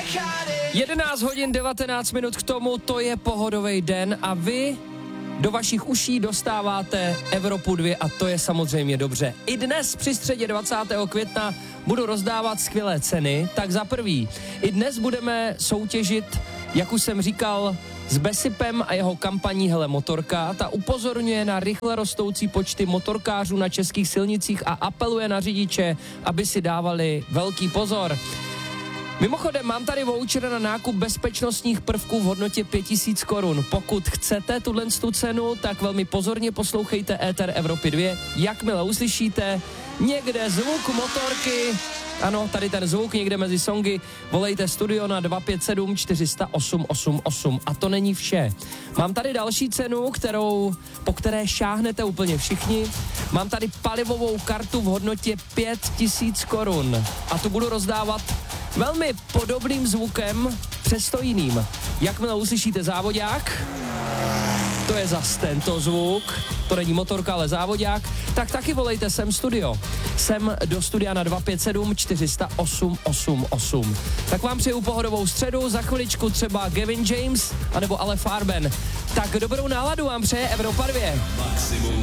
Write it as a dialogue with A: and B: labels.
A: 11 hodin 19 minut k tomu, to je pohodový den a vy do vašich uší dostáváte Evropu 2 a to je samozřejmě dobře. I dnes při středě 20. května budu rozdávat skvělé ceny, tak za prvý, i dnes budeme soutěžit, jak už jsem říkal, s Besipem a jeho kampaní Hele motorka. Ta upozorňuje na rychle rostoucí počty motorkářů na českých silnicích a apeluje na řidiče, aby si dávali velký pozor. Mimochodem, mám tady voucher na nákup bezpečnostních prvků v hodnotě 5000 korun. Pokud chcete tu cenu, tak velmi pozorně poslouchejte Éter Evropy 2. Jakmile uslyšíte někde zvuk motorky, ano, tady ten zvuk někde mezi songy, volejte studio na 257 408 888. A to není vše. Mám tady další cenu, po které šáhnete úplně všichni. Mám tady palivovou kartu v hodnotě 5000 korun. A tu budu rozdávat velmi podobným zvukem, přesto jiným. Jakmile uslyšíte závodák, to je zas tento zvuk, to není motorka, ale závodák, tak taky volejte sem do studia na 257 408 888. Tak vám přeju pohodovou středu, za chviličku třeba Gavin James, anebo Ale Farben. Tak dobrou náladu vám přeje Evropa 2.